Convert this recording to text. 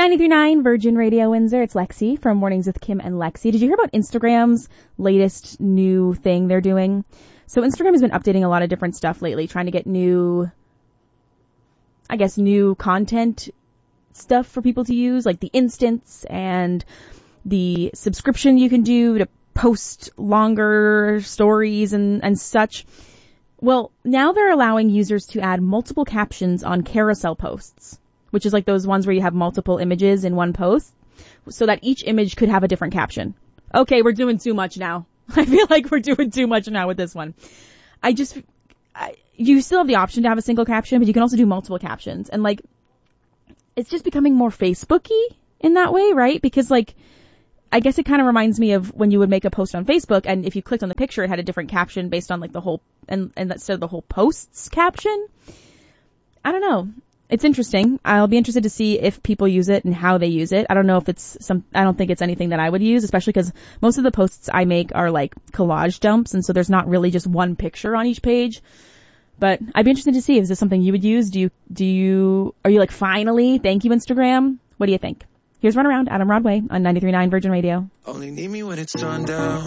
93.9 Virgin Radio Windsor. It's Lexi from Mornings with Kim and Lexi. Did you hear about Instagram's latest new thing they're doing? So Instagram has been updating a lot of different stuff lately, trying to get new content stuff for people to use, like the instants and the subscription you can do to post longer stories and such. Well, now they're allowing users to add multiple captions on carousel posts, which is like those ones where you have multiple images in one post, so that each image could have a different caption. Okay, we're doing too much now. I feel like we're doing too much now with this one. You still have the option to have a single caption, but you can also do multiple captions. And like, it's just becoming more Facebook-y in that way, right? Because like, I guess it kind of reminds me of when you would make a post on Facebook, and if you clicked on the picture, it had a different caption based on like the whole, and instead of the whole post's caption. I don't know. It's interesting. I'll be interested to see if people use it and how they use it. I don't know if I don't think it's anything that I would use, especially because most of the posts I make are like collage dumps, and so there's not really just one picture on each page. But I'd be interested to see, is this something you would use? Are you like, finally, thank you, Instagram? What do you think? Here's Runaround, Adam Rodway on 93.9 Virgin Radio. Only need me when it's sundown.